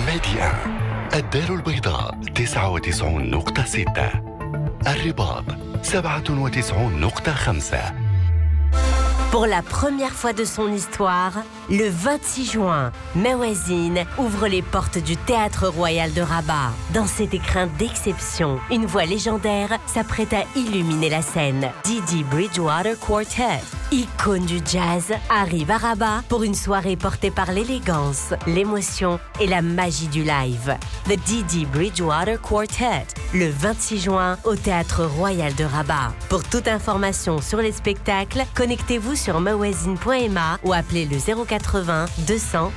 ميديا الدار البيضاء 99.6، الرباط 97.5. Pour la première fois de son histoire, le 26 juin, Mawazine ouvre les portes du Théâtre Royal de Rabat. Dans cet écrin d'exception, une voix légendaire s'apprête à illuminer la scène. Didi Bridgewater Quartet, icône du jazz, arrive à Rabat pour une soirée portée par l'élégance, l'émotion et la magie du live. The Didi Bridgewater Quartet, le 26 juin au Théâtre Royal de Rabat. Pour toute information sur les spectacles, connectez-vous sur mawazine.ma ou appelez le 080 200